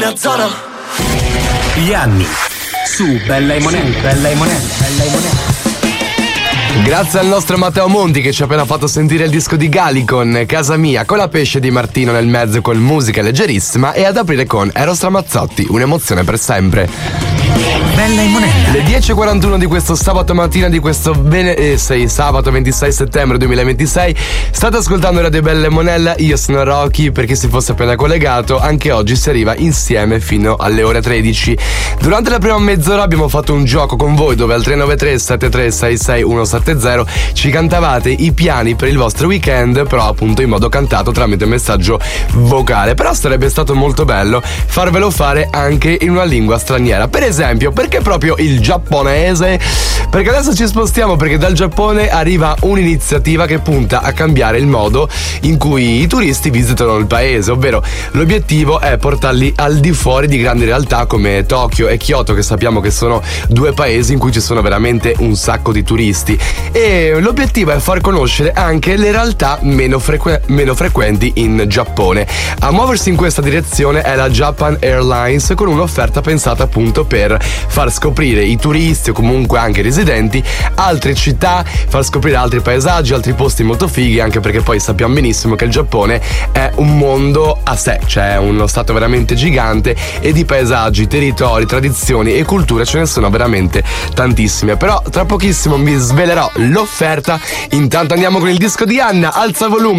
zona. Gli anni su Bella e Monella. Grazie al nostro Matteo Monti che ci ha appena fatto sentire il disco di Gali con Casa Mia, con la pesce di Martino nel mezzo con musica leggerissima, e ad aprire con Eros Ramazzotti, un'emozione per sempre. Bella e Monella. Le 10.41 di questo sabato mattina di questo sabato 26 settembre 2026 state ascoltando Radio Bella e Monella. Io sono Rocky, per chi si fosse appena collegato. Anche oggi si arriva insieme fino alle ore 13. Durante la prima mezz'ora abbiamo fatto un gioco con voi dove al 393 7366 170 ci cantavate i piani per il vostro weekend, però appunto in modo cantato tramite messaggio vocale. Però sarebbe stato molto bello farvelo fare anche in una lingua straniera. Per esempio, perché proprio il giapponese? Perché adesso ci spostiamo, perché dal Giappone arriva un'iniziativa che punta a cambiare il modo in cui i turisti visitano il paese, ovvero l'obiettivo è portarli al di fuori di grandi realtà come Tokyo e Kyoto, che sappiamo che sono due paesi in cui ci sono veramente un sacco di turisti, e l'obiettivo è far conoscere anche le realtà meno frequenti in Giappone. A muoversi in questa direzione è la Japan Airlines, con un'offerta pensata appunto per far scoprire i turisti o comunque anche i residenti altre città, far scoprire altri paesaggi, altri posti molto fighi, anche perché poi sappiamo benissimo che il Giappone è un mondo a sé, cioè uno stato veramente gigante, e di paesaggi, territori, tradizioni e culture ce ne sono veramente tantissime. Però tra pochissimo vi svelerò l'offerta. Intanto andiamo con il disco di Anna, alza il volume.